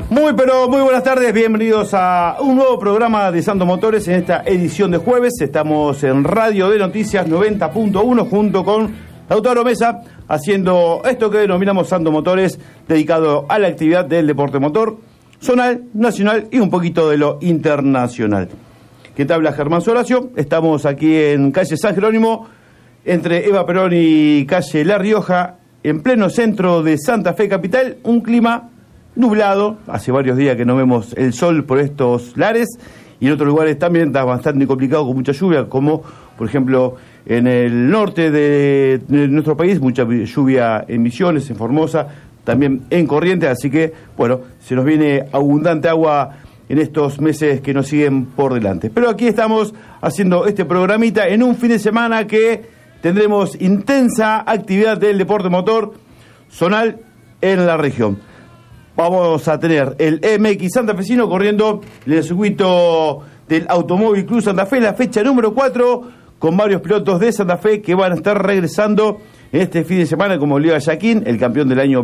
Muy buenas tardes, bienvenidos a un nuevo programa de Santo Motores en esta edición de jueves. Estamos en Radio de Noticias 90.1 junto con Lautaro Mesa, haciendo esto que denominamos Santo Motores, dedicado a la actividad del deporte motor, zonal, nacional y un poquito de lo internacional. ¿Qué te habla? Germán Horacio. Estamos aquí en calle San Jerónimo, entre Eva Perón y calle La Rioja, en pleno centro de Santa Fe capital, un clima nublado, hace varios días que no vemos el sol por estos lares, y en otros lugares también está bastante complicado con mucha lluvia, como por ejemplo en el norte de nuestro país, mucha lluvia en Misiones, en Formosa, también en Corrientes, así que bueno, se nos viene abundante agua en estos meses que nos siguen por delante. Pero aquí estamos haciendo este programita en un fin de semana que tendremos intensa actividad del deporte motor zonal en la región. Vamos a tener el MX santafesino corriendo en el circuito del Automóvil Club Santa Fe, la fecha número 4, con varios pilotos de Santa Fe que van a estar regresando en este fin de semana, como Oliva Yaquín, el campeón del año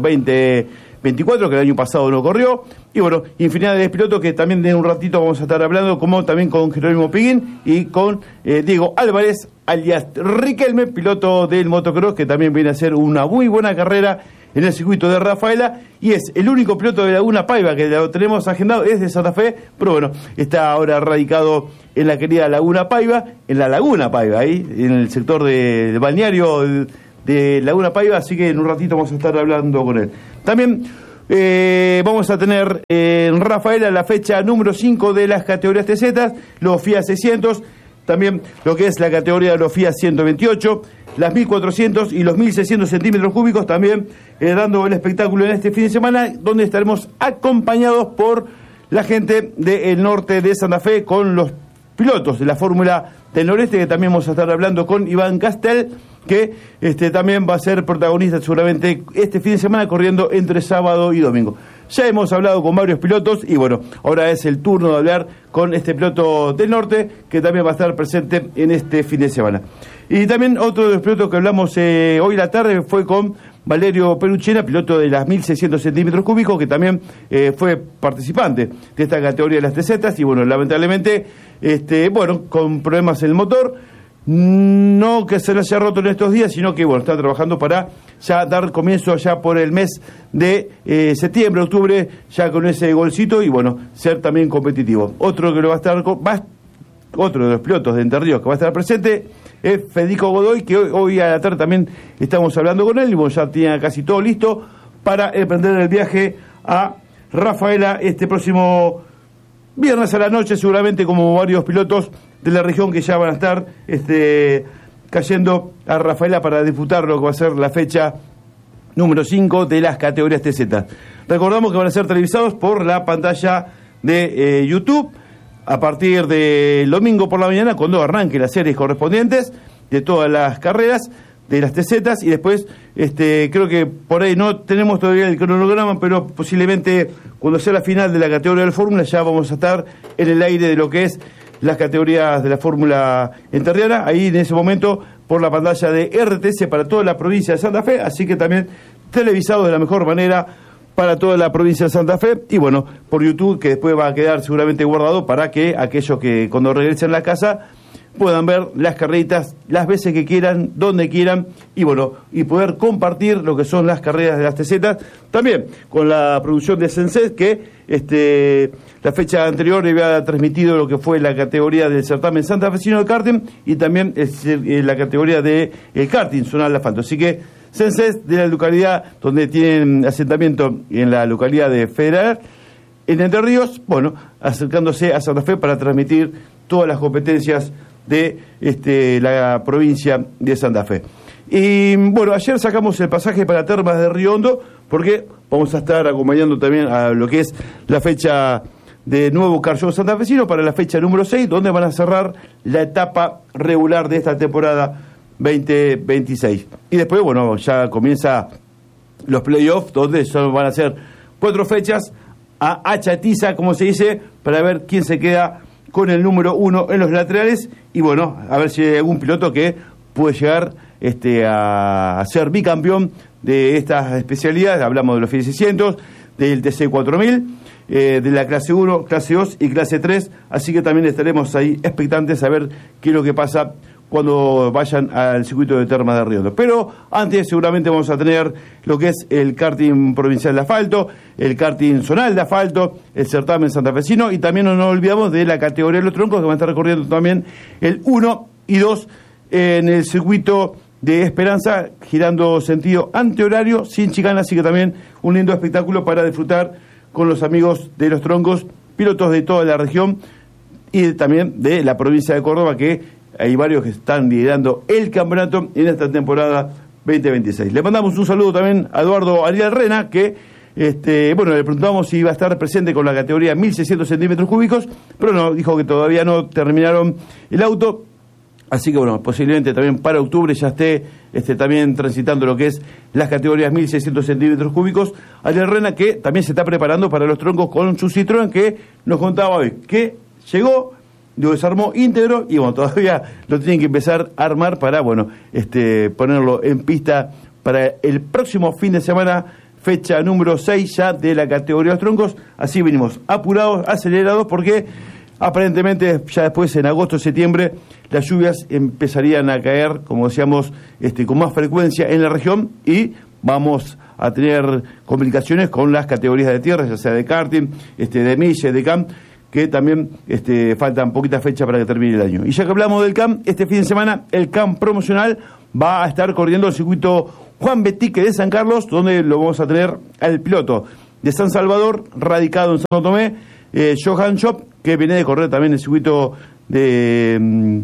2024, que el año pasado no corrió, y bueno, infinidad de pilotos que también en un ratito vamos a estar hablando, como también con Jerónimo Piguín y con Diego Álvarez, alias Riquelme, piloto del motocross, que también viene a hacer una muy buena carrera en el circuito de Rafaela, y es el único piloto de Laguna Paiva que lo tenemos agendado, es de Santa Fe, pero bueno, está ahora radicado en la querida Laguna Paiva, en la Laguna Paiva, ahí, en el sector de balneario de Laguna Paiva, así que en un ratito vamos a estar hablando con él. También vamos a tener en Rafaela la fecha número 5 de las categorías TZ, los FIA 600, también lo que es la categoría de los FIA 128, las 1400 y los 1600 centímetros cúbicos, también dando el espectáculo en este fin de semana, donde estaremos acompañados por la gente del norte de Santa Fe, con los pilotos de la Fórmula del Noreste, que también vamos a estar hablando con Iván Castel, que también va a ser protagonista seguramente este fin de semana, corriendo entre sábado y domingo. Ya hemos hablado con varios pilotos y bueno, ahora es el turno de hablar con este piloto del norte, que también va a estar presente en este fin de semana. Y también otro de los pilotos que hablamos hoy la tarde fue con Valerio Peruchena, piloto de las 1600 centímetros cúbicos, que también fue participante de esta categoría de las TZ, y bueno, lamentablemente, con problemas en el motor, no que se le haya roto en estos días, sino que bueno, está trabajando para ya dar comienzo ya por el mes de septiembre, octubre, ya con ese golcito, y bueno, ser también competitivo. Otro que lo va a estar otro de los pilotos de Entre Ríos que va a estar presente es Federico Godoy, que hoy a la tarde también estamos hablando con él, y bueno, ya tiene casi todo listo para emprender el viaje a Rafaela este próximo viernes a la noche, seguramente, como varios pilotos de la región que ya van a estar cayendo a Rafaela para disputar lo que va a ser la fecha número 5 de las categorías TZ. Recordamos que van a ser televisados por la pantalla de YouTube a partir del domingo por la mañana, cuando arranque las series correspondientes de todas las carreras de las TZ, y después creo que por ahí no tenemos todavía el cronograma, pero posiblemente cuando sea la final de la categoría de la Fórmula ya vamos a estar en el aire de lo que es las categorías de la Fórmula enterriana, ahí en ese momento por la pantalla de RTS para toda la provincia de Santa Fe, así que también televisado de la mejor manera para toda la provincia de Santa Fe, y bueno, por YouTube, que después va a quedar seguramente guardado para que aquellos que cuando regresen a la casa puedan ver las carreritas las veces que quieran, donde quieran, y bueno, y poder compartir lo que son las carreras de las TZ, también con la producción de Senset, que la fecha anterior había transmitido lo que fue la categoría del certamen santafesino de karting, y también la categoría de el karting zonal de asfalto. Así que Senset, de la localidad donde tienen asentamiento en la localidad de Federal, en Entre Ríos, bueno, acercándose a Santa Fe para transmitir todas las competencias de la provincia de Santa Fe. Y bueno, ayer sacamos el pasaje para Termas de Río Hondo, porque vamos a estar acompañando también a lo que es la fecha de nuevo Car Show santafesino, para la fecha número 6, donde van a cerrar la etapa regular de esta temporada 2026. Y después, bueno, ya comienza los playoffs, donde solo van a ser 4 fechas a achatiza, como se dice, para ver quién se queda con el número 1 en los laterales, y bueno, a ver si hay algún piloto que puede llegar a ser bicampeón de estas especialidades. Hablamos de los FIA 600, del TC4000, de la clase 1, clase 2 y clase 3, así que también estaremos ahí expectantes a ver qué es lo que pasa cuando vayan al circuito de Termas de Río Hondo. Pero antes seguramente vamos a tener lo que es el karting provincial de asfalto, el karting zonal de asfalto, el certamen santafesino, y también no nos olvidamos de la categoría de los troncos, que van a estar recorriendo también el 1 y 2 en el circuito de Esperanza, girando sentido antihorario, sin chicana, así que también un lindo espectáculo para disfrutar con los amigos de los troncos, pilotos de toda la región y también de la provincia de Córdoba, que hay varios que están liderando el campeonato en esta temporada 2026. Le mandamos un saludo también a Eduardo Ariel Rena, que le preguntamos si iba a estar presente con la categoría 1600 centímetros cúbicos, pero no, dijo que todavía no terminaron el auto. Así que posiblemente también para octubre ya esté también transitando lo que es las categorías 1600 centímetros cúbicos. Ariel Rena, que también se está preparando para los troncos con su Citroën, que nos contaba hoy que llegó, lo desarmó íntegro y todavía lo tienen que empezar a armar para ponerlo en pista para el próximo fin de semana, fecha número 6 ya de la categoría de los troncos. Así venimos apurados, acelerados, porque aparentemente ya después en agosto, septiembre, las lluvias empezarían a caer, como decíamos, con más frecuencia en la región, y vamos a tener complicaciones con las categorías de tierra, ya sea de karting, de milla, de camp, que también faltan poquitas fechas para que termine el año. Y ya que hablamos del camp, este fin de semana el camp promocional va a estar corriendo el circuito Juan Betique de San Carlos, donde lo vamos a tener al piloto de San Salvador, radicado en Santo Tomé, Johan Shop, que viene de correr también el circuito de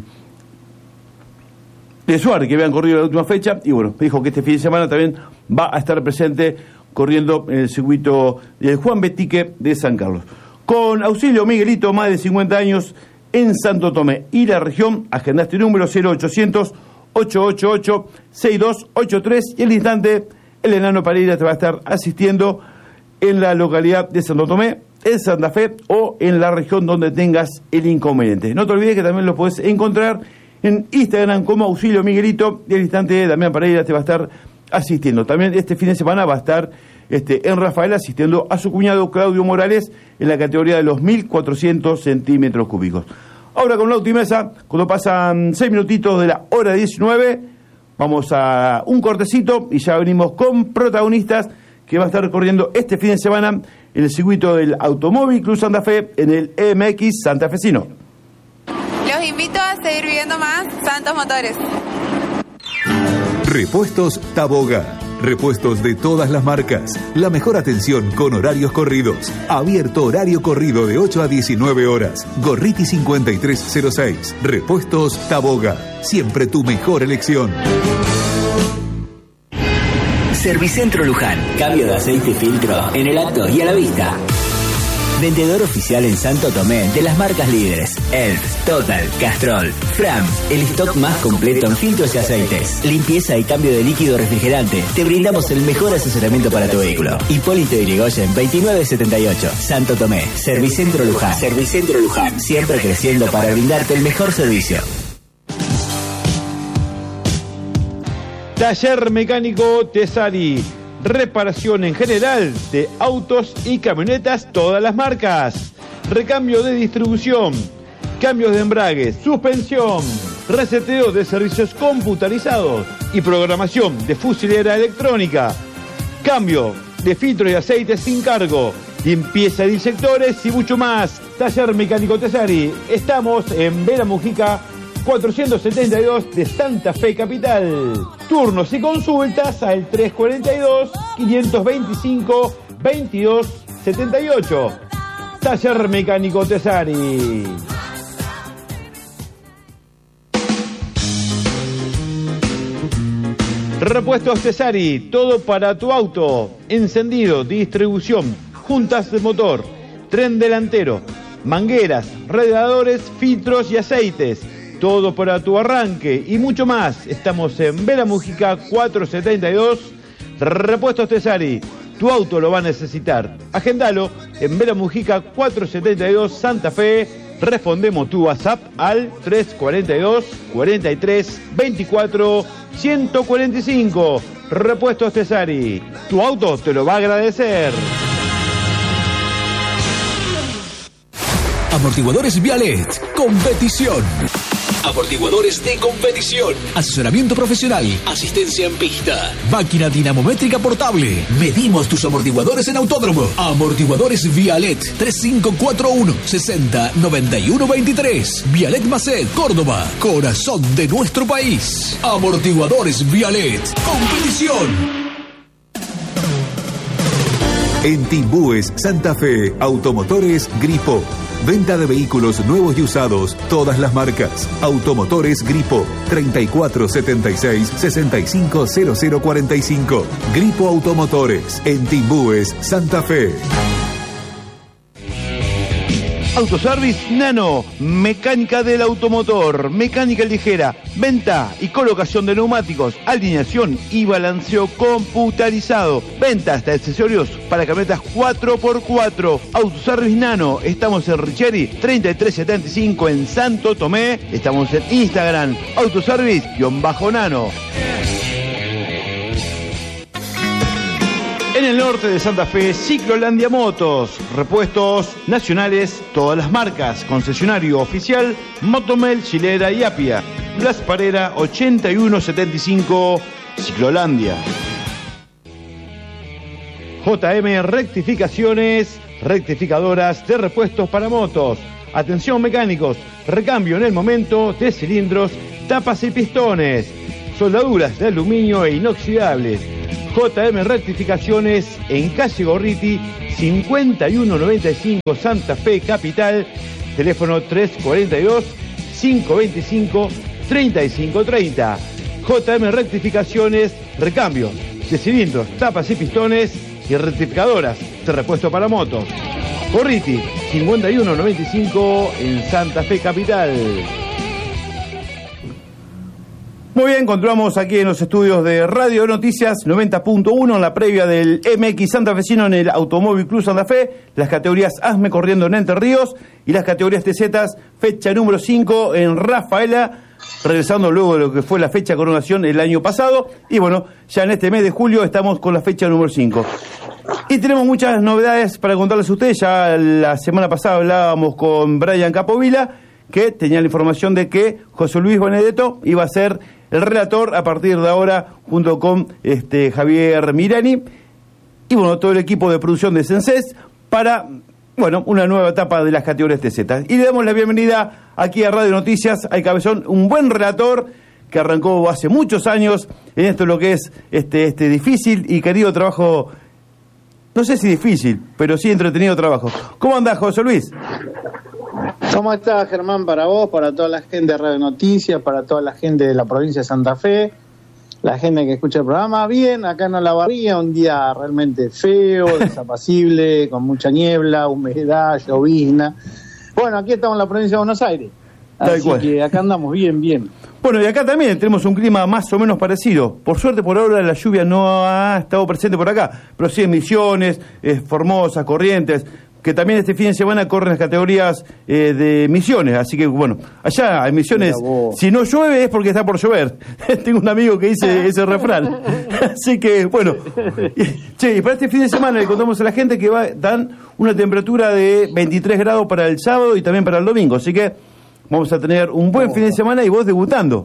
Suárez, que habían corrido la última fecha, y dijo que este fin de semana también va a estar presente corriendo en el circuito de Juan Betique de San Carlos. Con auxilio Miguelito, más de 50 años en Santo Tomé y la región, agenda este número 0800 888 6283, y el instante el enano Pereira te va a estar asistiendo en la localidad de Santo Tomé, en Santa Fe o en la región donde tengas el inconveniente. No te olvides que también lo puedes encontrar en Instagram como Auxilio Miguelito, y el instante Damián Pereira te va a estar asistiendo. También este fin de semana va a estar en Rafael asistiendo a su cuñado Claudio Morales en la categoría de los 1400 centímetros cúbicos. Ahora con Lauti Mesa, cuando pasan 6 minutitos de la hora 19, vamos a un cortecito y ya venimos con protagonistas que va a estar corriendo este fin de semana en el circuito del Automóvil Club Santa Fe, en el EMX santafesino. Los invito a seguir viviendo más Santos Motores. Repuestos Taboga. Repuestos de todas las marcas. La mejor atención con horarios corridos. Abierto horario corrido de 8 a 19 horas. Gorriti 5306. Repuestos Taboga. Siempre tu mejor elección. Servicentro Luján. Cambio de aceite y filtro en el acto y a la vista. Vendedor oficial en Santo Tomé de las marcas líderes Elf, Total, Castrol, Fram. El stock más completo en filtros y aceites. Limpieza y cambio de líquido refrigerante. Te brindamos el mejor asesoramiento para tu vehículo. Hipólito Yrigoyen 2978. Santo Tomé. Servicentro Luján. Servicentro Luján. Siempre creciendo para brindarte el mejor servicio. Taller Mecánico Tesari. Reparación en general de autos y camionetas, todas las marcas. Recambio de distribución, cambios de embrague, suspensión, reseteo de servicios computarizados y programación de fusilera electrónica. Cambio de filtro y aceite sin cargo, limpieza de inyectores y mucho más. Taller Mecánico Tesari. Estamos en Vera Mujica 472 de Santa Fe Capital. Turnos y consultas al 342-525-2278. Taller Mecánico Tesari. Repuestos Tesari, todo para tu auto. Encendido, distribución, juntas de motor, tren delantero, mangueras, radiadores, filtros y aceites. Todo para tu arranque y mucho más. Estamos en Vera Mujica 472. Repuestos Tesari. Tu auto lo va a necesitar. Agendalo en Vera Mujica 472 Santa Fe. Respondemos tu WhatsApp al 342 43 24 145. Repuestos Tesari. Tu auto te lo va a agradecer. Amortiguadores Vialet. Competición. Amortiguadores de competición. Asesoramiento profesional. Asistencia en pista. Máquina dinamométrica portable. Medimos tus amortiguadores en autódromo. Amortiguadores Vialet. 3541 60 91 23. Vialet Macet, Córdoba. Corazón de nuestro país. Amortiguadores Vialet. Competición. En Timbúes, Santa Fe, Automotores Gripo. Venta de vehículos nuevos y usados, todas las marcas. Automotores Gripo, 3476-650045. Gripo Automotores, en Timbúes, Santa Fe. Autoservice Nano, mecánica del automotor, mecánica ligera, venta y colocación de neumáticos, alineación y balanceo computarizado, ventas de accesorios para camionetas 4x4. Autoservice Nano, estamos en Richeri 3375 en Santo Tomé, estamos en Instagram, Autoservice-Nano. En el norte de Santa Fe, Ciclolandia Motos, repuestos nacionales, todas las marcas, concesionario oficial, Motomel, Chilera y Apia. Blas Parera 8175, Ciclolandia. JM Rectificaciones, rectificadoras de repuestos para motos. Atención mecánicos, recambio en el momento de cilindros, tapas y pistones, soldaduras de aluminio e inoxidables. JM Rectificaciones en calle Gorriti 5195 Santa Fe Capital, teléfono 342-525-3530. JM Rectificaciones, recambio de cilindros, tapas y pistones y rectificadoras de repuesto para motos. Gorriti 5195 en Santa Fe Capital. Muy bien, continuamos aquí en los estudios de Radio Noticias 90.1 en la previa del MX santafesino en el Automóvil Club Santa Fe, las categorías ASME corriendo en Entre Ríos y las categorías TZ, fecha número 5 en Rafaela, regresando luego de lo que fue la fecha de coronación el año pasado, y bueno, ya en este mes de julio estamos con la fecha número 5. Y tenemos muchas novedades para contarles a ustedes. Ya la semana pasada hablábamos con Brian Capovilla, que tenía la información de que José Luis Benedetto iba a ser el relator a partir de ahora junto con Javier Mirani y bueno, todo el equipo de producción de Senses para una nueva etapa de las categorías TZ. Y le damos la bienvenida aquí a Radio Noticias al Cabezón, un buen relator que arrancó hace muchos años en esto lo que es este difícil y querido trabajo, no sé si difícil, pero sí entretenido trabajo. ¿Cómo andás, José Luis? ¿Cómo estás, Germán? Para vos, para toda la gente de Radio Noticias, para toda la gente de la provincia de Santa Fe, la gente que escucha el programa. Bien, acá en Olavarría, un día realmente feo, desapacible, con mucha niebla, humedad, llovizna. Bueno, aquí estamos en la provincia de Buenos Aires, así que acá andamos bien. Bueno, y acá también tenemos un clima más o menos parecido. Por suerte, por ahora la lluvia no ha estado presente por acá, pero sí en Misiones, Formosa, Corrientes, que también este fin de semana corren las categorías de Misiones, así que bueno, allá en Misiones, si no llueve es porque está por llover. Tengo un amigo que dice ese refrán. Así que bueno, y para este fin de semana le contamos a la gente que dan una temperatura de 23 grados para el sábado y también para el domingo, así que vamos a tener un buen fin de semana y vos debutando.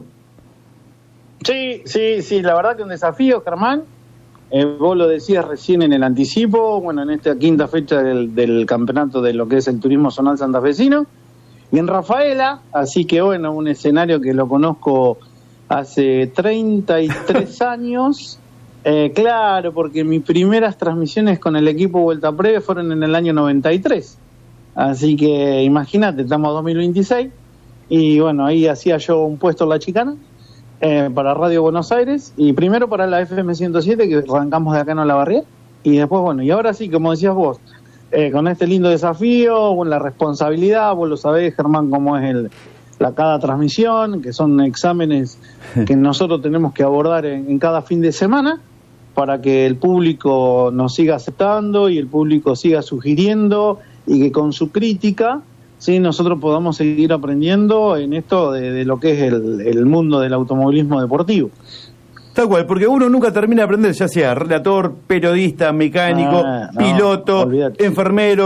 Sí, la verdad que un desafío, Germán. Vos lo decías recién en el anticipo, bueno, en esta quinta fecha del campeonato de lo que es el turismo zonal santafesino, y en Rafaela, así que bueno, un escenario que lo conozco hace 33 años, claro, porque mis primeras transmisiones con el equipo Vuelta Previa fueron en el año 93, así que imagínate, estamos en 2026, y bueno, ahí hacía yo un puesto en La Chicana, para Radio Buenos Aires y primero para la FM 107 que arrancamos de acá en Olavarría y después bueno, y ahora sí, como decías vos, con este lindo desafío, bueno, la responsabilidad, vos lo sabés, Germán, cómo es cada transmisión, que son exámenes que nosotros tenemos que abordar en cada fin de semana para que el público nos siga aceptando y el público siga sugiriendo y que con su crítica sí, nosotros podamos seguir aprendiendo en esto de lo que es el mundo del automovilismo deportivo. Tal cual, porque uno nunca termina de aprender, ya sea relator, periodista, mecánico, piloto, olvídate, enfermero,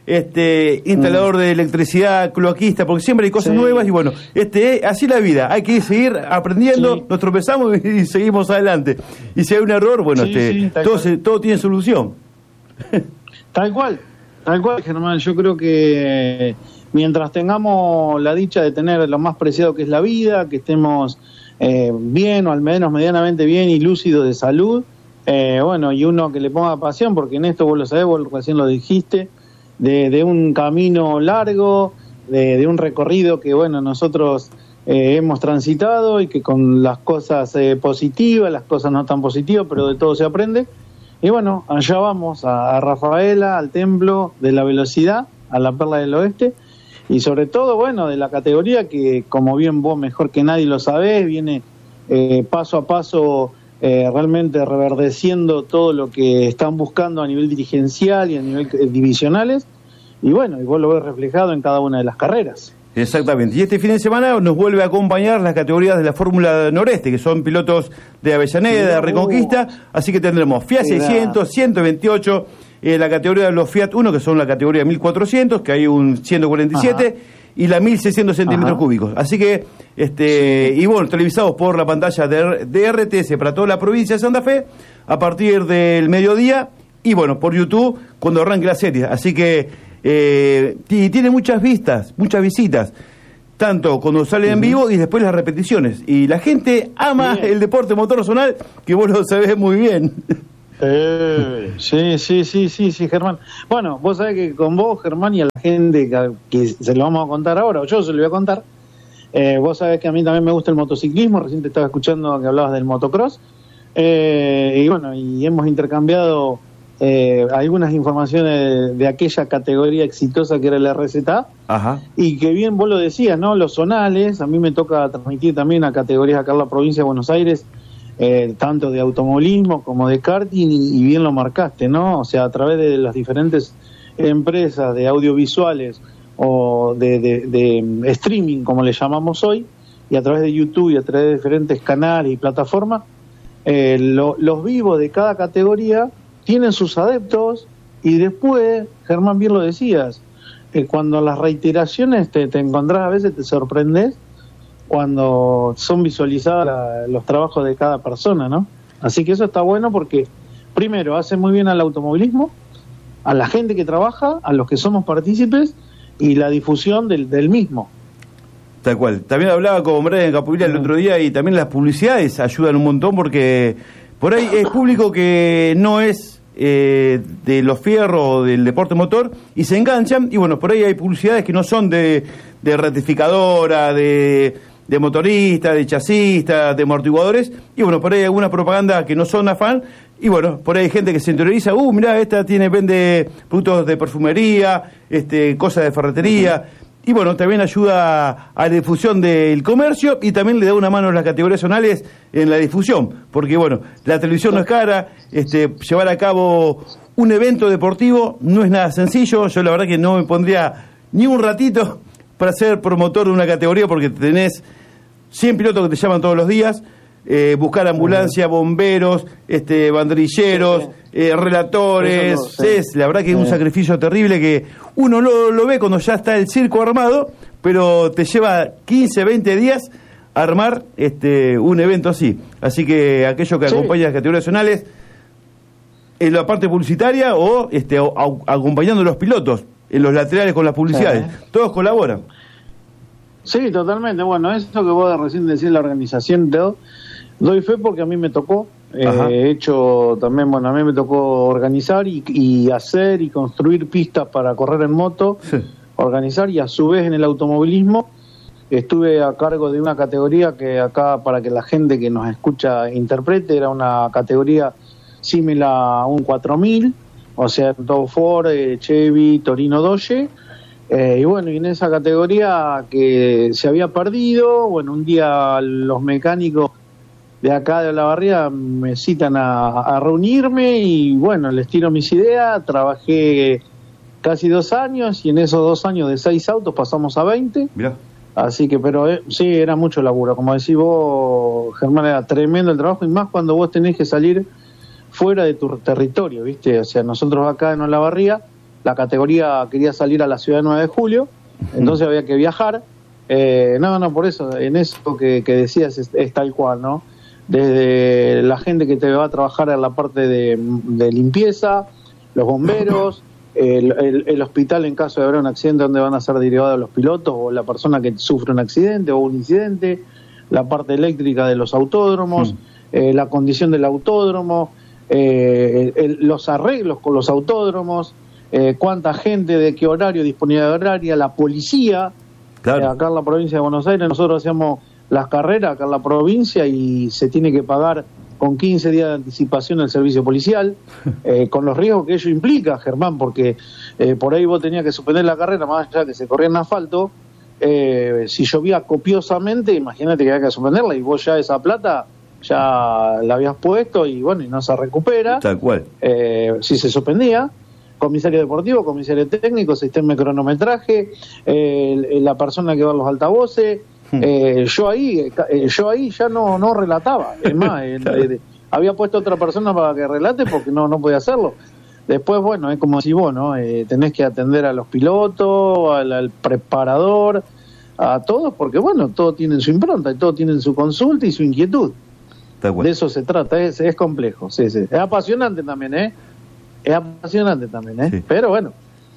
instalador de electricidad, cloaquista, porque siempre hay cosas nuevas y bueno, así la vida, hay que seguir aprendiendo, nos tropezamos y seguimos adelante. Y si hay un error, bueno, todo tiene solución. Tal cual, Germán, yo creo que mientras tengamos la dicha de tener lo más preciado que es la vida, que estemos bien o al menos medianamente bien y lúcidos de salud, bueno, y uno que le ponga pasión, porque en esto vos lo sabés, vos recién lo dijiste, de un camino largo, de un recorrido que, bueno, nosotros hemos transitado y que con las cosas positivas, las cosas no tan positivas, pero de todo se aprende. Y bueno, allá vamos a Rafaela, al templo de la velocidad, a la Perla del Oeste, y sobre todo, bueno, de la categoría que, como bien vos mejor que nadie lo sabés, viene paso a paso realmente reverdeciendo todo lo que están buscando a nivel dirigencial y a nivel divisionales, y bueno, y vos lo ves reflejado en cada una de las carreras. Exactamente, y este fin de semana nos vuelve a acompañar las categorías de la Fórmula Noreste, que son pilotos de Avellaneda, de Reconquista, así que tendremos Fiat 600, 128, la categoría de los Fiat 1, que son la categoría 1400, que hay un 147, y la 1600 centímetros cúbicos. Así que, y bueno, televisados por la pantalla de RTS para toda la provincia de Santa Fe, a partir del mediodía, y bueno, por YouTube, cuando arranque la serie. Así que, tiene muchas vistas, muchas visitas, tanto cuando sale en vivo y después las repeticiones. Y la gente ama el deporte motor zonal, que vos lo sabés muy bien. Sí, Germán. Bueno, vos sabés que con vos, Germán, y a la gente que se lo vamos a contar ahora, o yo se lo voy a contar, vos sabés que a mí también me gusta el motociclismo, recién te estaba escuchando que hablabas del motocross, y bueno, y hemos intercambiado algunas informaciones de aquella categoría exitosa que era la RZA, y que bien vos lo decías, ¿no? Los zonales, a mí me toca transmitir también a categorías acá en la provincia de Buenos Aires, tanto de automovilismo como de karting, y bien lo marcaste, ¿no? O sea, a través de las diferentes empresas de audiovisuales o de streaming, como le llamamos hoy, y a través de YouTube y a través de diferentes canales y plataformas, los vivos de cada categoría tienen sus adeptos, y después, Germán, bien lo decías, cuando las reiteraciones te encontrás, a veces te sorprendes cuando son visualizadas los trabajos de cada persona, ¿no? Así que eso está bueno porque, primero, hace muy bien al automovilismo, a la gente que trabaja, a los que somos partícipes, y la difusión del mismo. Tal cual. También hablaba con Brian Capuvilla el otro día, y también las publicidades ayudan un montón, porque por ahí es público que no es de los fierros o del deporte motor, y se enganchan, y bueno, por ahí hay publicidades que no son de rectificadora, de motorista, de chasista, de amortiguadores, y bueno, por ahí hay alguna propaganda que no son afán, y bueno, por ahí hay gente que se interioriza, mirá, esta vende productos de perfumería, cosas de ferretería, y bueno, también ayuda a la difusión del comercio, y también le da una mano a las categorías zonales en la difusión, porque bueno, la televisión no es cara, llevar a cabo un evento deportivo no es nada sencillo. Yo la verdad que no me pondría ni un ratito para ser promotor de una categoría, porque tenés 100 pilotos que te llaman todos los días, buscar ambulancia, bomberos, banderilleros, relatores, la verdad que es un sacrificio terrible que uno lo ve cuando ya está el circo armado, pero te lleva 15, 20 días armar un evento así. Así que aquellos que acompañan las categorías nacionales en la parte publicitaria o acompañando a los pilotos en los laterales con las publicidades, todos colaboran. Sí, totalmente. Bueno, eso que vos recién decís, la organización, doy fe porque a mí me tocó. He hecho también, bueno, a mí me tocó organizar y hacer y construir pistas para correr en moto, organizar, y a su vez en el automovilismo estuve a cargo de una categoría que acá, para que la gente que nos escucha interprete, era una categoría similar a un 4000, o sea, todo Ford, Chevy, Torino Dodge, y bueno, y en esa categoría que se había perdido, bueno, un día los mecánicos de acá de Olavarría me citan a reunirme, y bueno, les tiro mis ideas. Trabajé casi 2 años, y en esos 2 años de 6 autos pasamos a 20. Mirá. Así que, pero sí, era mucho laburo. Como decís vos, Germán, era tremendo el trabajo, y más cuando vos tenés que salir fuera de tu territorio, ¿viste? O sea, nosotros acá en Olavarría la categoría quería salir a la ciudad de 9 de julio, entonces había que viajar. Por eso, en eso que decías es tal cual, ¿no? Desde la gente que te va a trabajar en la parte de limpieza, los bomberos, el hospital en caso de haber un accidente donde van a ser derivados los pilotos o la persona que sufre un accidente o un incidente, la parte eléctrica de los autódromos, la condición del autódromo, los arreglos con los autódromos, cuánta gente, de qué horario, disponibilidad horaria, la policía. Claro. Acá en la provincia de Buenos Aires nosotros hacíamos las carreras acá en la provincia y se tiene que pagar con 15 días de anticipación el servicio policial, con los riesgos que ello implica, Germán, porque por ahí vos tenías que suspender la carrera, más allá que se corría en asfalto, si llovía copiosamente, imagínate que había que suspenderla y vos ya esa plata ya la habías puesto y bueno, y no se recupera. Tal cual. Si se suspendía, comisario deportivo, comisario técnico, sistema de cronometraje, la persona que va a los altavoces. Yo ahí ya no relataba, es más, había puesto otra persona para que relate porque no podía hacerlo. Después, bueno, es como si vos, ¿no? Tenés que atender a los pilotos, al preparador, a todos, porque bueno, todos tienen su impronta y todos tienen su consulta y su inquietud. De eso se trata, es complejo, sí. Es apasionante también, Es apasionante también, sí. Pero bueno,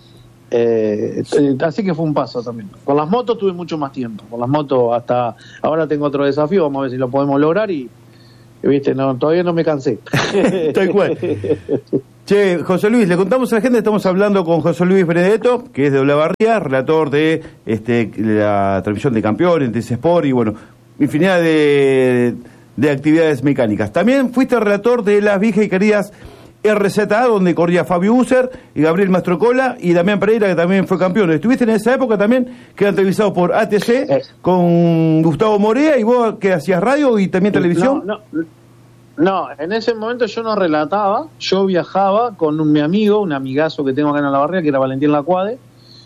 así que fue un paso también. Con las motos tuve mucho más tiempo. Con las motos hasta ahora tengo otro desafío, vamos a ver si lo podemos lograr y viste, todavía no me cansé. Tal cual. Che, José Luis, le contamos a la gente, estamos hablando con José Luis Benedetto, que es de Olavarría, relator de la transmisión de Campeones, de Sport y bueno, infinidad de actividades mecánicas. También fuiste relator de las viejas y queridas RZA, donde corría Fabio User y Gabriel Mastrocola y Damián Pereira, que también fue campeón. Estuviste en esa época también, que era televisado por ATC con Gustavo Morea, y vos que hacías radio y también televisión. No, en ese momento yo no relataba, yo viajaba con mi amigo, un amigazo que tengo acá en Olavarría, que era Valentín Lacuade.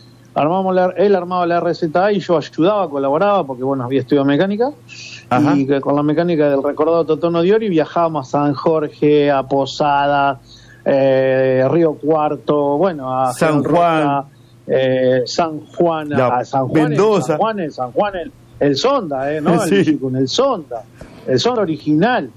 Él armaba la RZA y yo ayudaba, colaboraba, porque bueno, había estudiado mecánica. Ajá. Y con la mecánica del recordado Totono Diori viajábamos a San Jorge, a Posada, Río Cuarto, bueno, a San Juan, San Juan, a San Juan, Mendoza, San Juan, el Sonda, ¿no? Sí. Con el Sonda original,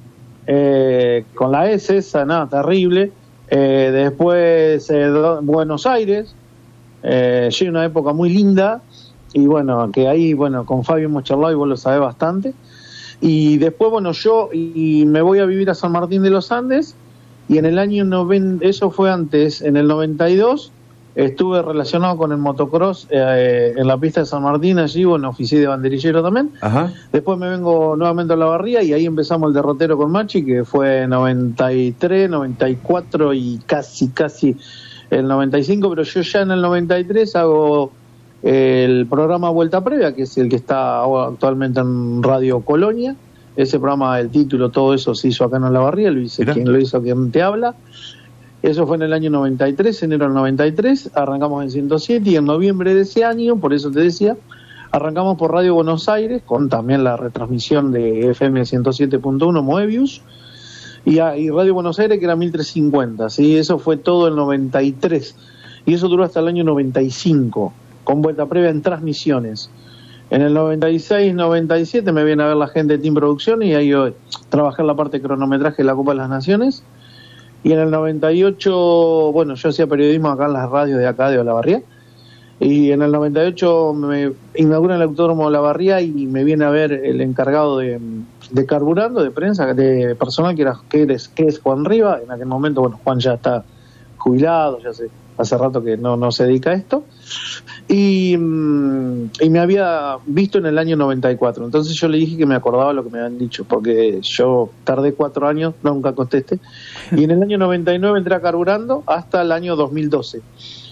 con la S esa, nada, terrible. Después Buenos Aires, sí, una época muy linda, y bueno, que ahí, bueno, con Fabio hemos charlado y vos lo sabés bastante. Y después, bueno, yo me voy a vivir a San Martín de los Andes, y en el año 90, eso fue antes, en el 92, estuve relacionado con el motocross en la pista de San Martín, allí, bueno, oficié de banderillero también. Ajá. Después me vengo nuevamente a Olavarría y ahí empezamos el derrotero con Machi, que fue 93, 94 y casi el 95, pero yo ya en el 93 hago el programa Vuelta Previa, que es el que está actualmente en Radio Colonia. Ese programa, el título, todo eso se hizo acá en Olavarría, quien lo hizo, quien te habla. Eso fue en el año 93, enero del 93, arrancamos en 107 y en noviembre de ese año, por eso te decía, arrancamos por Radio Buenos Aires, con también la retransmisión de FM 107.1 Moebius, y Radio Buenos Aires, que era 1350, ¿sí? Eso fue todo el 93, y eso duró hasta el año 95, con Vuelta Previa en transmisiones. En el 96, 97 me viene a ver la gente de Team Producción, y ahí yo trabajé en la parte de cronometraje de la Copa de las Naciones. Y en el 98, bueno, yo hacía periodismo acá en las radios de acá de Olavarría. Y en el 98 me inauguran el Autódromo de Olavarría y me viene a ver el encargado de carburando, de prensa, de personal, que es Juan Riva. En aquel momento, bueno, Juan ya está jubilado, ya hace rato que no se dedica a esto. Y me había visto en el año 94. Entonces yo le dije que me acordaba lo que me habían dicho, porque yo tardé 4 años, nunca contesté. Y en el año 99 entré a carburando hasta el año 2012.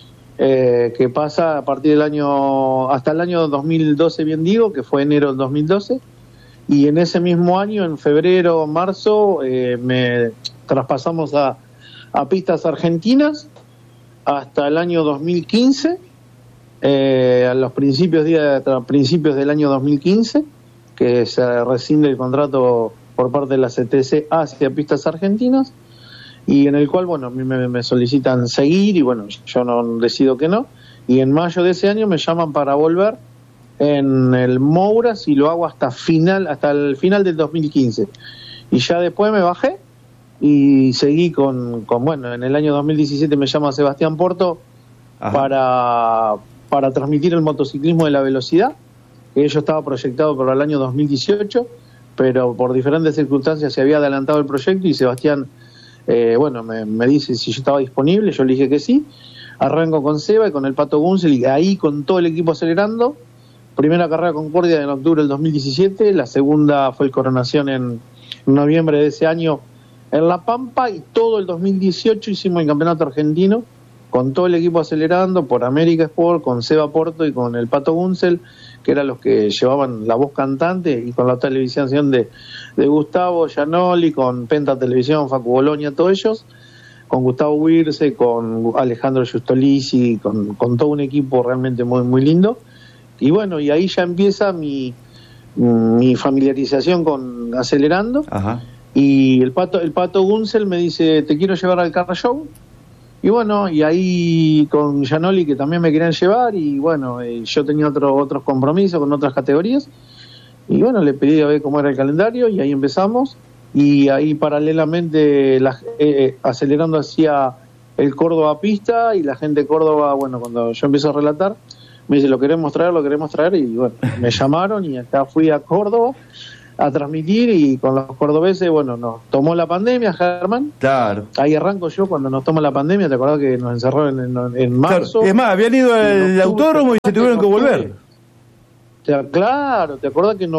Que pasa a partir del año, hasta el año 2012, bien digo, que fue enero del 2012. Y en ese mismo año, en febrero, marzo, me traspasamos a pistas argentinas hasta el año 2015. A los principios del año 2015, que se rescinde el contrato por parte de la CTC hacia Pistas Argentinas, y en el cual, bueno, a mí me solicitan seguir y bueno, yo no decido que no, y en mayo de ese año me llaman para volver en el Mouras y lo hago hasta el final del 2015, y ya después me bajé y seguí con bueno, en el año 2017 me llama Sebastián Porto para transmitir el motociclismo de la velocidad, que ello estaba proyectado para el año 2018, pero por diferentes circunstancias se había adelantado el proyecto y Sebastián me dice si yo estaba disponible, yo le dije que sí. Arranco con Seba y con el Pato Gunsel y ahí con todo el equipo acelerando. Primera carrera Concordia en octubre del 2017, la segunda fue el Coronación en noviembre de ese año en La Pampa, y todo el 2018 hicimos el campeonato argentino con todo el equipo acelerando por América Sport, con Seba Porto y con el Pato Gunsel, que eran los que llevaban la voz cantante, y con la televisión de Gustavo Gianoli, con Penta Televisión, Facu Bolonia, todos ellos, con Gustavo Wirce, con Alejandro Giustolici, con todo un equipo realmente muy, muy lindo. Y bueno, y ahí ya empieza mi familiarización con acelerando. Ajá. Y el Pato Gunsel me dice, te quiero llevar al Car Show. Y bueno, y ahí con Gianoli, que también me querían llevar, y bueno, yo tenía otros compromisos con otras categorías, y bueno, le pedí a ver cómo era el calendario, y ahí empezamos, y ahí paralelamente acelerando hacia el Córdoba pista, y la gente de Córdoba, bueno, cuando yo empiezo a relatar, me dice, lo queremos traer, y bueno, me llamaron, y acá fui a Córdoba a transmitir, y con los cordobeses, bueno, nos tomó la pandemia, Germán. Claro. Ahí arranco yo cuando nos toma la pandemia, ¿te acordás que nos encerraron en marzo? Claro. Es más, habían ido al autódromo y se tuvieron que volver. Claro, ¿te acordás que en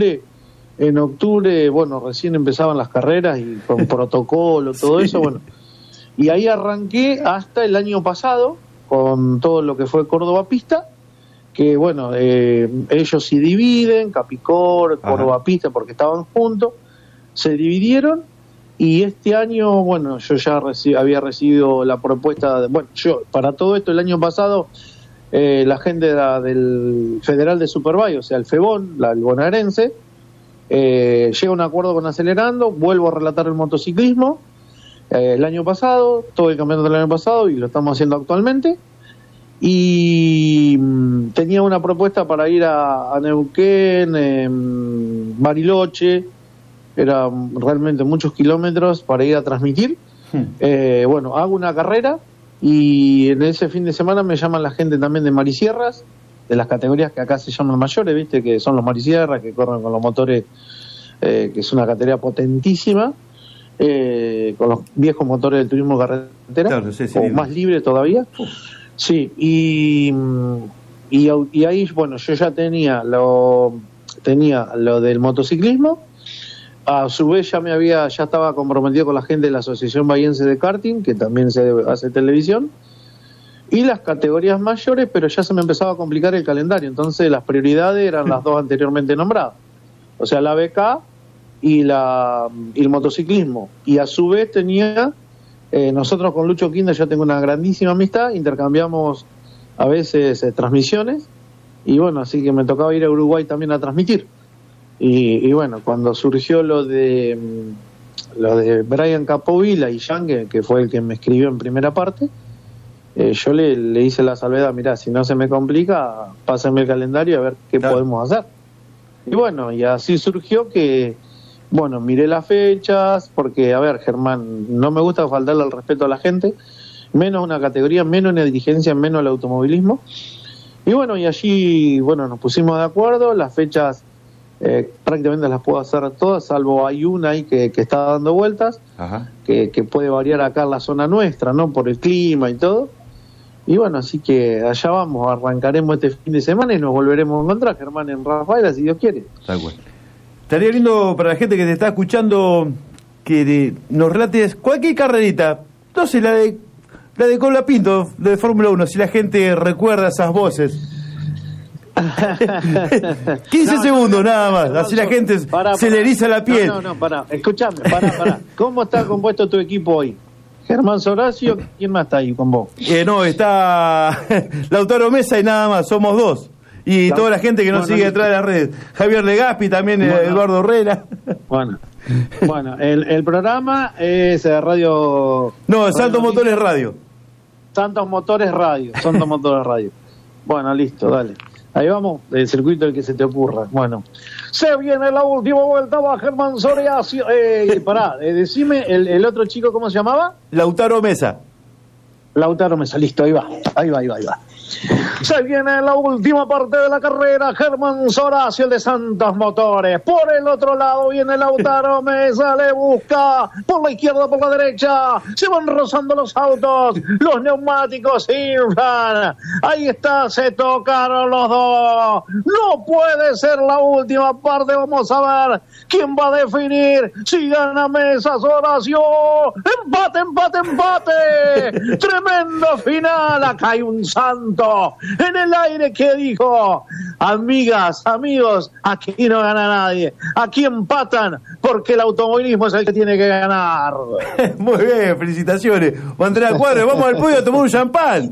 octubre, bueno, recién empezaban las carreras y con protocolo, todo eso, bueno. Y ahí arranqué hasta el año pasado con todo lo que fue Córdoba Pista, que bueno, ellos se dividen, Capicor, Córdoba Pista, porque estaban juntos, se dividieron, y este año, bueno, yo ya había recibido la propuesta, yo, para todo esto el año pasado, la gente del Federal de Superbike, o sea, el FEBON, el bonaerense, llega a un acuerdo con Acelerando, vuelvo a relatar el motociclismo, el año pasado, todo el campeonato del año pasado, y lo estamos haciendo actualmente. Y tenía una propuesta para ir a Neuquén, Bariloche, era realmente muchos kilómetros para ir a transmitir. Bueno, hago una carrera, y en ese fin de semana me llaman la gente también de Marisierras, de las categorías que acá se llaman mayores, viste, que son los Marisierras, que corren con los motores, que es una categoría potentísima, con los viejos motores del turismo carretera, claro, sí, o más libre todavía. Sí, y ahí, bueno, yo ya tenía lo del motociclismo. A su vez ya estaba comprometido con la gente de la Asociación Bahiense de Karting, que también se hace televisión, y las categorías mayores, pero ya se me empezaba a complicar el calendario, entonces las prioridades eran las dos anteriormente nombradas, o sea, la BK y el motociclismo. Y a su vez tenía, nosotros con Lucho Quinda, yo tengo una grandísima amistad, intercambiamos a veces transmisiones, y bueno, así que me tocaba ir a Uruguay también a transmitir. Y bueno, cuando surgió lo de Brian Capovilla y Yang, que fue el que me escribió en primera parte, yo le hice la salvedad, mirá, si no se me complica, pásenme el calendario a ver qué podemos hacer. Y bueno, y así surgió que, bueno, miré las fechas, porque, a ver, Germán, no me gusta faltarle al respeto a la gente, menos una categoría, menos una dirigencia, menos el automovilismo. Y bueno, y allí, bueno, nos pusimos de acuerdo, las fechas prácticamente las puedo hacer todas, salvo hay una ahí que está dando vueltas, que puede variar acá en la zona nuestra, ¿no? Por el clima y todo. Y bueno, así que allá vamos, arrancaremos este fin de semana y nos volveremos a encontrar, Germán, en Rafaela, si Dios quiere. Tal cual. Estaría lindo para la gente que te está escuchando que nos relates cualquier carrerita, no sé, la de Colapinto, de Fórmula 1, si la gente recuerda esas voces. 15 segundos nada más, así la gente se le eriza la piel. Pará, escuchame, pará. ¿Cómo está compuesto tu equipo hoy? Germán Soracio, ¿quién más está ahí con vos? No, está Lautaro Mesa y nada más, somos dos. Y toda la gente que nos sigue detrás de las redes. Javier Legaspi, también Eduardo Herrera. Bueno, Bueno, el programa es Radio... No, Santos Motores Radio. Santos Motores Radio. Bueno, listo, dale. Ahí vamos, el circuito el que se te ocurra. Bueno, se viene la última vuelta, va Germán Soria. Pará, decime, el otro chico, ¿cómo se llamaba? Lautaro Mesa, listo, ahí va. Se viene la última parte de la carrera, Germán Soracio, el de Santos Motores. Por el otro lado viene Lautaro Mesa, le busca por la izquierda, por la derecha. Se van rozando los autos, los neumáticos inflan. Ahí está, se tocaron los dos. No puede ser la última parte, vamos a ver quién va a definir si gana Mesa, Soracio. Empate. Tremendo final, acá hay un santo en el aire que dijo: amigas, amigos, aquí no gana nadie, aquí empatan porque el automovilismo es el que tiene que ganar. Muy bien, felicitaciones. Andrea Cuadro, vamos al podio a tomar un champán.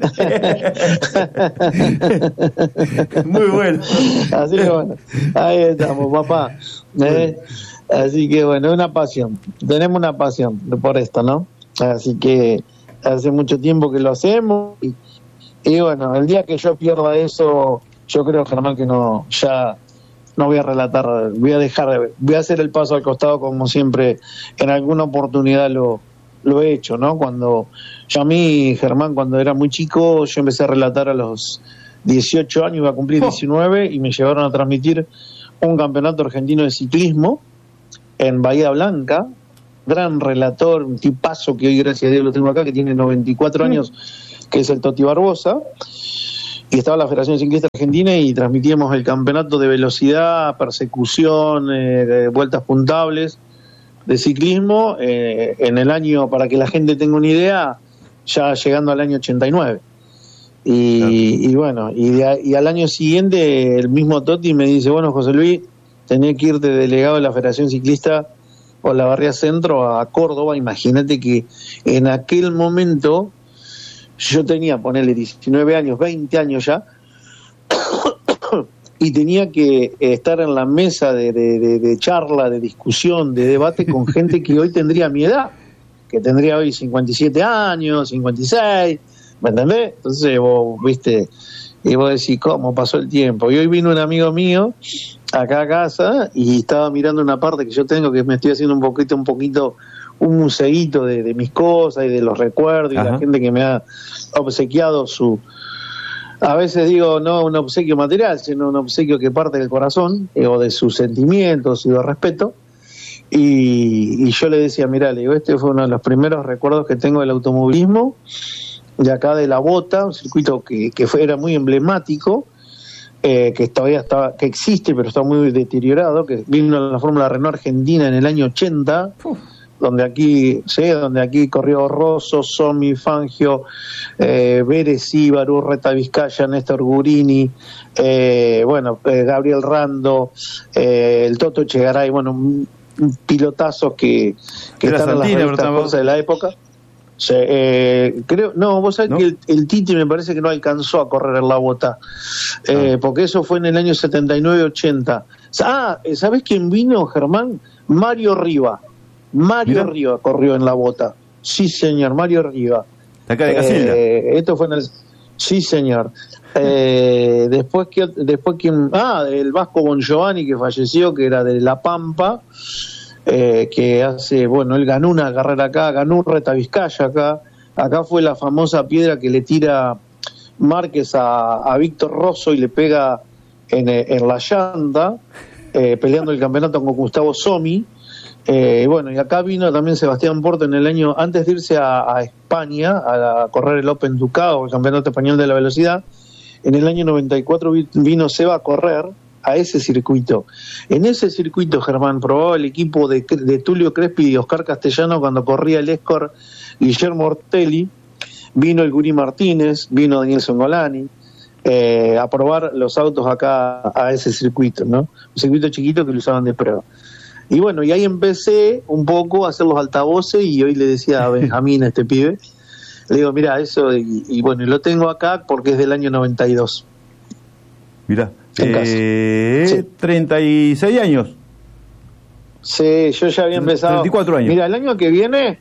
Muy bueno. Así que bueno, ahí estamos, papá. Así que bueno, tenemos una pasión por esto, ¿no? Así que hace mucho tiempo que lo hacemos y bueno, el día que yo pierda eso, yo creo, Germán, que no voy a relatar, voy a hacer el paso al costado como siempre en alguna oportunidad lo he hecho, ¿no? Cuando yo a mí, Germán, cuando era muy chico, yo empecé a relatar a los 18 años, iba a cumplir 19 y me llevaron a transmitir un campeonato argentino de ciclismo en Bahía Blanca. Gran relator, un tipazo que hoy gracias a Dios lo tengo acá, que tiene 94 años, que es el Toti Barbosa, y estaba la Federación Ciclista Argentina y transmitíamos el campeonato de velocidad, persecución, vueltas puntables de ciclismo en el año, para que la gente tenga una idea, ya llegando al año 89. Y bueno, y al año siguiente el mismo Toti me dice: bueno, José Luis, tenés que ir de delegado de la Federación Ciclista o la Barría Centro a Córdoba. Imagínate que en aquel momento yo tenía, ponerle 19 años, 20 años ya, y tenía que estar en la mesa de charla, de discusión, de debate con gente que hoy tendría mi edad, que tendría hoy 57 años, 56, ¿me entendés? Entonces vos, viste, y vos decís, ¿cómo pasó el tiempo? Y hoy vino un amigo mío acá a casa y estaba mirando una parte que yo tengo, que me estoy haciendo un poquito un museíto de mis cosas y de los recuerdos. Ajá. Y la gente que me ha obsequiado a veces digo, no un obsequio material, sino un obsequio que parte del corazón, o de sus sentimientos y de respeto. Y yo le decía, mirá, le digo, este fue uno de los primeros recuerdos que tengo del automovilismo, de acá de La Bota, un circuito que era muy emblemático, que todavía que existe, pero está muy deteriorado, que vino la Fórmula Renault Argentina en el año 80, donde aquí corrió Rosso, Somi, Fangio, Vélez, Íbaru, Reta Vizcaya, Néstor Gurini, Gabriel Rando, el Toto Echegaray, bueno, un pilotazo que están en las revistas cosas de la época. Vos sabés que el Titi me parece que no alcanzó a correr en La Bota, porque eso fue en el año 79-80. ¿Sabés quién vino, Germán? Mario Riva. Riva corrió en La Bota. Sí, señor, Mario Riva. Acá de Casilda. Esto fue en el... Sí, señor. Después el Vasco Bongiovanni, que falleció, que era de La Pampa, que él ganó una carrera acá, ganó un Reta Vizcaya acá fue la famosa piedra que le tira Márquez a Víctor Rosso y le pega en la llanta, peleando el campeonato con Gustavo Somi. Y acá vino también Sebastián Porto en el año, antes de irse a España a correr el Open Ducado, el campeonato español de la velocidad. En el año 94 vino Seba a correr a ese circuito. En ese circuito, Germán, probaba el equipo de Tulio Crespi y Oscar Castellano cuando corría el Escort Guillermo Ortelli. Vino el Guri Martínez, vino Daniel Songolani a probar los autos acá a ese circuito, ¿no? Un circuito chiquito que lo usaban de prueba. Y bueno, y ahí empecé un poco a hacer los altavoces, y hoy le decía a Benjamín, a este pibe, le digo, mira, eso, y lo tengo acá porque es del año 92. Mirá, 36 años. Sí, yo ya había empezado. 34 años. Mira, el año que viene,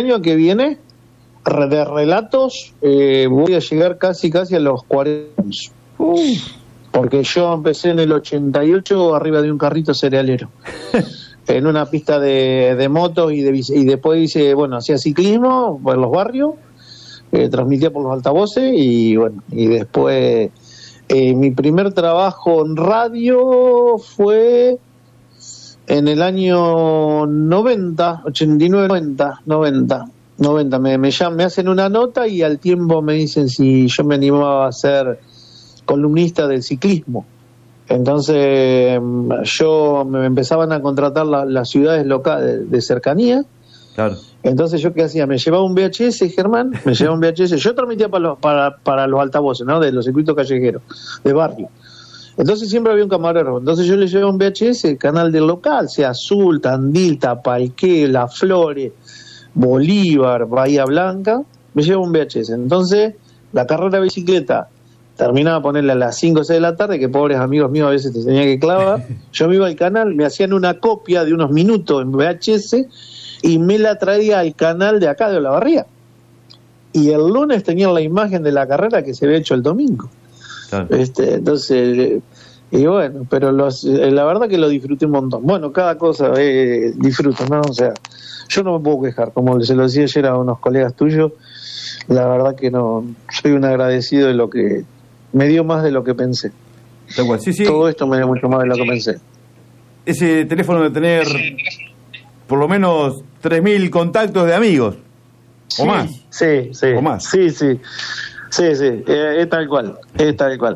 de relatos, voy a llegar casi a los 40 años. Porque yo empecé en el 88 arriba de un carrito cerealero. En una pista de motos y después hice, hacía ciclismo por los barrios, transmitía por los altavoces y después mi primer trabajo en radio fue en el año 90, 89, 90. Me hacen una nota y al tiempo me dicen si yo me animaba a ser columnista del ciclismo. Entonces me empezaban a contratar las ciudades locales de cercanía. Claro. Entonces yo qué hacía, me llevaba un VHS, Germán, yo transmitía para los altavoces, ¿no? De los circuitos callejeros, de barrio. Entonces siempre había un camarógrafo. Entonces yo le llevaba un VHS, el canal del local, sea Azul, Tandil, Tapalqué, Las Flores, Bolívar, Bahía Blanca, me llevaba un VHS. Entonces la carrera de bicicleta terminaba a ponerle a las 5 o 6 de la tarde, que pobres amigos míos a veces te tenía que clavar. Yo me iba al canal, me hacían una copia de unos minutos en VHS y me la traía al canal de acá de Olavarría. Y el lunes tenían la imagen de la carrera que se había hecho el domingo. Claro. Entonces, pero la verdad que lo disfruté un montón. Bueno, cada cosa disfruto, ¿no? O sea, yo no me puedo quejar, como se lo decía ayer a unos colegas tuyos, la verdad que no, soy un agradecido de lo que me dio más de lo que pensé. Sí. Todo esto me dio mucho más de lo que pensé. Ese teléfono de tener por lo menos 3.000 contactos de amigos, sí, o más. Sí. O más. Sí. Es tal cual. Es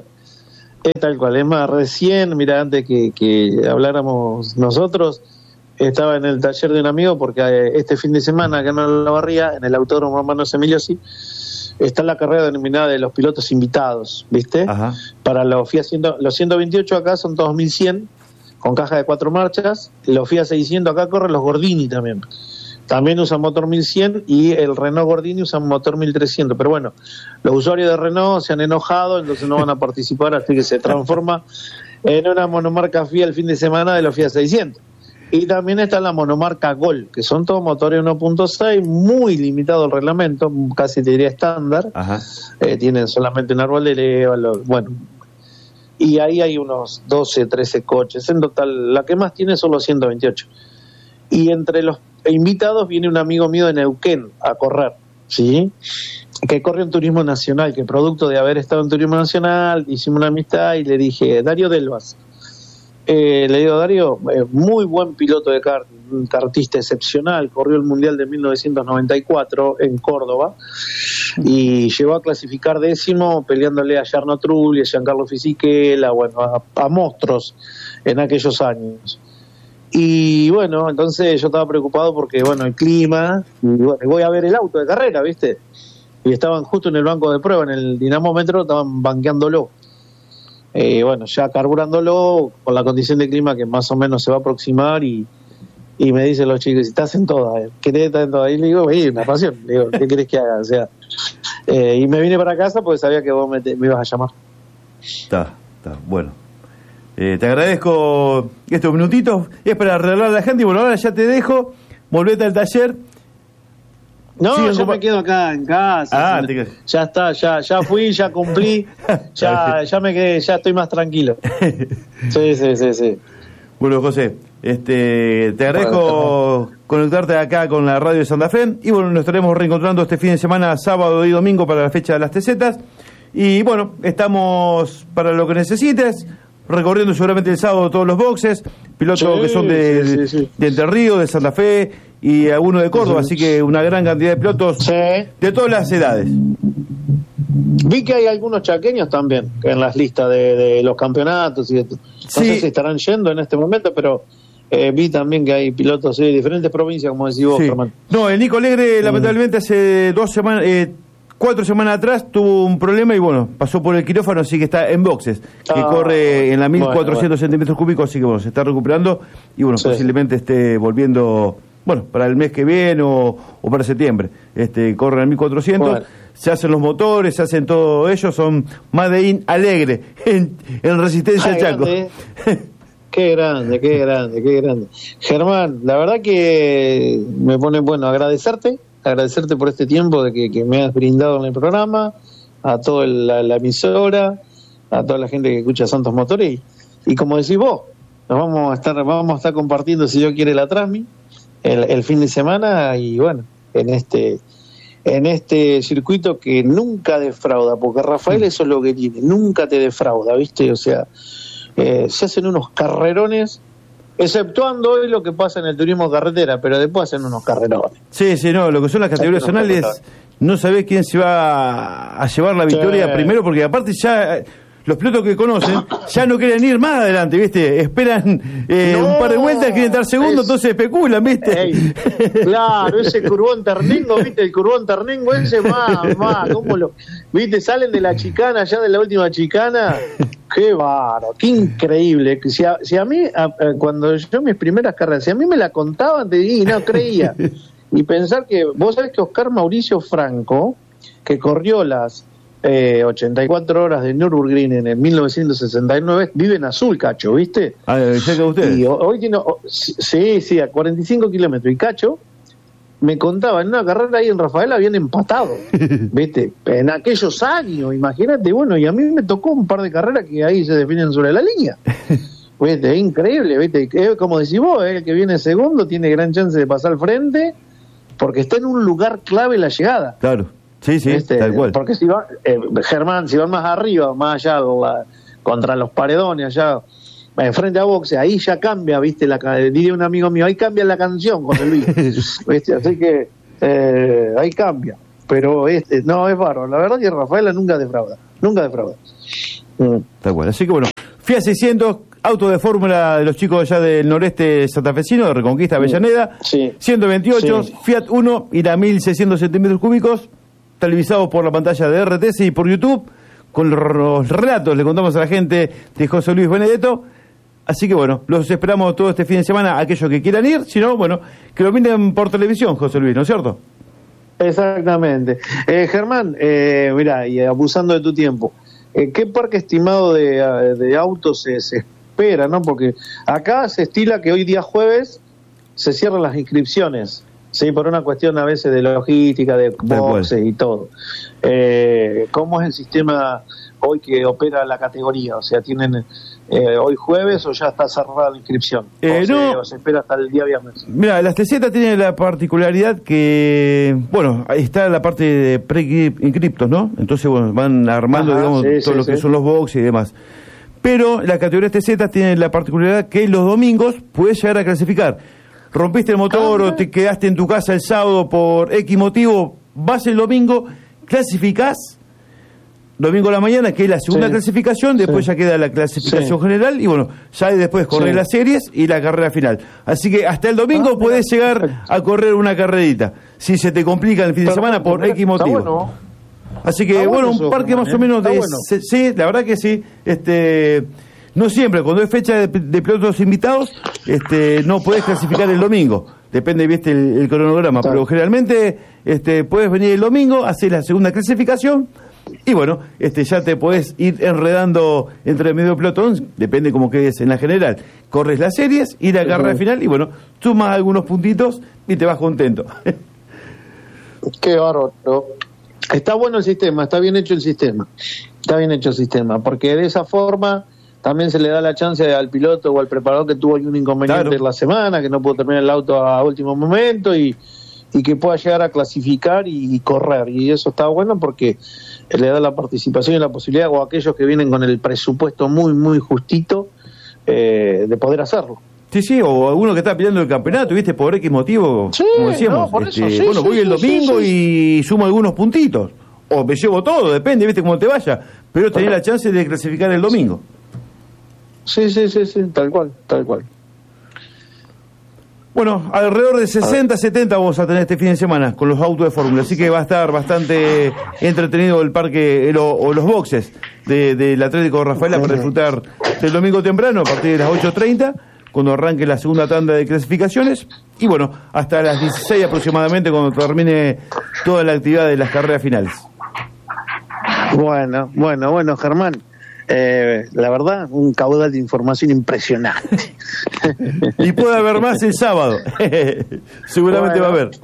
más, recién, mira, antes que habláramos nosotros, estaba en el taller de un amigo porque este fin de semana acá en Olavarría, en el Autódromo Hermanos Emiliosi, está la carrera denominada de los pilotos invitados, ¿viste? Ajá. Para los FIA los 128 acá son todos 1100 con caja de 4 marchas, los FIA 600 acá corren los Gordini también usan motor 1100 y el Renault Gordini usa motor 1300, pero bueno, los usuarios de Renault se han enojado, entonces no van a participar, así que se transforma en una monomarca FIA el fin de semana de los FIA 600. Y también está la monomarca Gol, que son todos motores 1.6, muy limitado el reglamento, casi te diría estándar. Ajá. Tienen solamente un árbol de leva, y ahí hay unos 12, 13 coches. En total, la que más tiene son los 128. Y entre los invitados viene un amigo mío de Neuquén a correr, ¿sí? Que corre en Turismo Nacional, que producto de haber estado en Turismo Nacional, hicimos una amistad y le dije, Darío Delvas. Le digo, Darío, muy buen piloto de kart, un kartista excepcional, corrió el Mundial de 1994 en Córdoba y llegó a clasificar 10º peleándole a Jarno Trulli, a Giancarlo Fisichella, a monstruos en aquellos años. Y bueno, entonces yo estaba preocupado porque, el clima, y voy a ver el auto de carrera, ¿viste? Y estaban justo en el banco de prueba, en el dinamómetro, estaban banqueándolo. Ya carburándolo con la condición de clima que más o menos se va a aproximar y me dicen los chicos, estás en todas, ¿querés estar en todas? Y le digo, me pasión, le digo, ¿qué querés que haga? O sea, y me vine para casa porque sabía que vos me ibas a llamar. Está, bueno. Te agradezco estos minutitos, es para arreglar a la gente y ahora ya te dejo, volvete al taller. No, yo me quedo acá en casa. Ya está, ya fui, ya cumplí, ya me quedé, ya estoy más tranquilo. Sí. Bueno, José, te agradezco conectarte acá con la radio de Santa Fe y nos estaremos reencontrando este fin de semana, sábado y domingo para la fecha de las TZs y estamos para lo que necesites, recorriendo seguramente el sábado todos los boxes, pilotos que son de Entre Ríos, de Santa Fe y algunos de Córdoba, así que una gran cantidad de pilotos de todas las edades. Vi que hay algunos chaqueños también en las listas de los campeonatos y no sé si estarán yendo en este momento, pero vi también que hay pilotos de diferentes provincias, como decís vos, Germán. No, el Nico Alegre lamentablemente hace 4 semanas atrás tuvo un problema y pasó por el quirófano, así que está en boxes, que corre en la 1400 centímetros cúbicos, así que se está recuperando y posiblemente esté volviendo para el mes que viene o para septiembre. Corren en 1400, se hacen los motores, se hacen todo ello, son Made in Alegre en Resistencia Chaco. Qué grande. Germán, la verdad que me pone, agradecerte por este tiempo de que me has brindado en el programa, a toda la emisora, a toda la gente que escucha Santos Motores, y como decís vos, nos vamos a estar compartiendo, si Dios quiere, la Transmi el fin de semana, y bueno, en este circuito que nunca defrauda, porque Rafael eso es lo que tiene, nunca te defrauda, ¿viste? O sea, se hacen unos carrerones, exceptuando hoy lo que pasa en el turismo carretera, pero después hacen unos carrerones. Sí, no, lo que son las categorías zonales, no sabés quién se va a llevar la victoria primero, porque aparte ya los pilotos que conocen ya no quieren ir más adelante, ¿viste? Esperan un par de vueltas, quieren estar segundo, entonces especulan, ¿viste? Claro, ese Curbón Ternengo, ¿viste? El Curbón Ternengo ese más, ¿cómo lo...? ¿Viste? Salen de la chicana, ya de la última chicana. Qué bárbaro, qué increíble. Si a mí, cuando yo mis primeras carreras, si a mí me la contaban, te digo, no creía. Y pensar que, vos sabés que Oscar Mauricio Franco, que corrió las 84 horas de Nürburgring en el 1969, vive en Azul, Cacho, ¿viste? ¿Cerca de usted? Y hoy tiene, sí, a 45 kilómetros. Y Cacho me contaba, en una carrera ahí en Rafaela habían empatado, ¿viste? En aquellos años, imagínate, bueno, y a mí me tocó un par de carreras que ahí se definen sobre la línea. ¿Viste? Es increíble, ¿viste? Como decís vos, el que viene segundo tiene gran chance de pasar al frente porque está en un lugar clave la llegada. Claro. Sí, tal cual. Porque si van, Germán, si van más arriba, más allá, contra los paredones, allá, frente a boxe, ahí ya cambia, ¿viste? Diría un amigo mío, ahí cambia la canción, José Luis. ¿Viste? Así que ahí cambia. Pero no, es bárbaro. La verdad que Rafaela nunca defrauda. Tal cual. Así que bueno, Fiat 600, auto de fórmula de los chicos allá del noreste santafesino, de Reconquista, Avellaneda. Sí. 128, sí. Fiat Uno, irá a 1.600 centímetros cúbicos. Televisados por la pantalla de RTS y por YouTube, con los relatos, le contamos a la gente, de José Luis Benedetto. Así que bueno, los esperamos todo este fin de semana, aquellos que quieran ir, si no, bueno, que lo miren por televisión, José Luis, ¿no es cierto? Exactamente. Germán, mirá, y abusando de tu tiempo, ¿qué parque estimado de autos se espera, no? Porque acá se estila que hoy día jueves se cierran las inscripciones. Sí, por una cuestión a veces de logística, de boxes y todo. ¿Cómo es el sistema hoy que opera la categoría? O sea, ¿tienen hoy jueves o ya está cerrada la inscripción? ¿O se espera hasta el día viernes? Mira, las TZ tienen la particularidad que, bueno, ahí está la parte de pre-inscriptos, ¿no? Entonces, bueno, van armando, todo lo que son los boxes y demás. Pero la categoría TZ tiene la particularidad que los domingos puedes llegar a clasificar. Rompiste el motor o te quedaste en tu casa el sábado por X motivo, vas el domingo, clasificás, domingo a la mañana, que es la segunda clasificación, después ya queda la clasificación general, y bueno, ya después correr las series y la carrera final. Así que hasta el domingo podés llegar a correr una carrerita, si se te complica el fin de semana por X motivo. Bueno. Así que bueno, un parque más o menos de... Sí, la verdad que sí, no siempre, cuando es fecha de pilotos invitados, no podés clasificar el domingo. Depende, viste, el cronograma. Claro. Pero generalmente podés venir el domingo, hacer la segunda clasificación y bueno, ya te podés ir enredando entre el medio pelotón, depende cómo quedes en la general. Corres las series, ir a la carrera final y bueno, sumas algunos puntitos y te vas contento. Qué bárbaro. Está bueno el sistema, está bien hecho el sistema. Porque de esa forma también se le da la chance al piloto o al preparador que tuvo algún inconveniente en la semana, que no pudo terminar el auto a último momento y que pueda llegar a clasificar y correr. Y eso está bueno porque le da la participación y la posibilidad, o a aquellos que vienen con el presupuesto muy, muy justito, de poder hacerlo. Sí, o alguno que está peleando el campeonato, ¿viste? Por X motivo, como decíamos. Voy el domingo y sumo algunos puntitos. O me llevo todo, depende, ¿viste? Cómo te vaya. Pero tenés la chance de clasificar el domingo. Sí, tal cual. Bueno, alrededor de 60, 70 vamos a tener este fin de semana con los autos de fórmula, así que va a estar bastante entretenido el parque o los boxes del Atlético Rafaela para disfrutar del domingo temprano a partir de las 8:30, cuando arranque la segunda tanda de clasificaciones, y bueno, hasta las 16 aproximadamente cuando termine toda la actividad de las carreras finales. Bueno, Germán. La verdad, un caudal de información impresionante. Y puede haber más el sábado. Seguramente va a haber.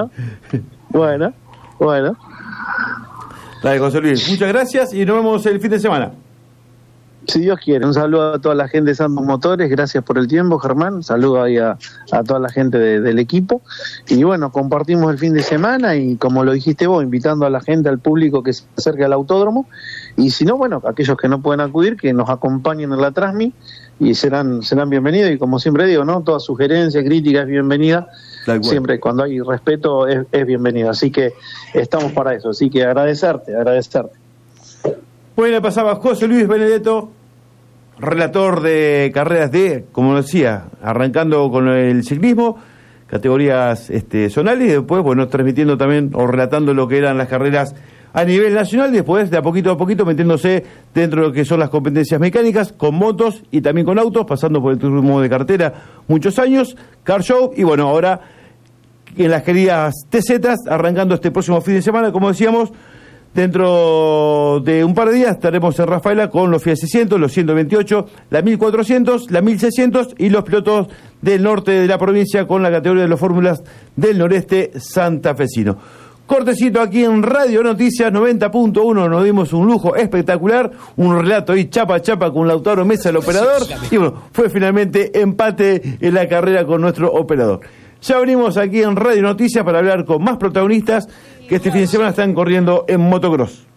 Bueno. Dale, José Luis, muchas gracias y nos vemos el fin de semana. Si Dios quiere, un saludo a toda la gente de Santos Motores, gracias por el tiempo, Germán, saludo ahí a toda la gente del equipo, y bueno, compartimos el fin de semana, y como lo dijiste vos, invitando a la gente, al público que se acerque al autódromo, y si no, bueno, aquellos que no pueden acudir, que nos acompañen en la Transmi, y serán bienvenidos, y como siempre digo, ¿no? Toda sugerencia, crítica es bienvenida, siempre cuando hay respeto es bienvenida, así que estamos para eso, así que agradecerte. Bueno, pasaba José Luis Benedetto, relator de carreras como decía, arrancando con el ciclismo, categorías zonales, y después, bueno, transmitiendo también o relatando lo que eran las carreras a nivel nacional, y después de a poquito metiéndose dentro de lo que son las competencias mecánicas, con motos y también con autos, pasando por el turismo de carretera muchos años, car show, y bueno, ahora en las queridas TZs, arrancando este próximo fin de semana, como decíamos. Dentro de un par de días estaremos en Rafaela con los Fiat 600, los 128, la 1400, la 1600 y los pilotos del norte de la provincia con la categoría de los fórmulas del noreste santafesino. Cortecito aquí en Radio Noticias 90.1, nos dimos un lujo espectacular, un relato ahí chapa con Lautaro Mesa, el operador, y bueno, fue finalmente empate en la carrera con nuestro operador. Ya venimos aquí en Radio Noticias para hablar con más protagonistas que este fin de semana están corriendo en motocross.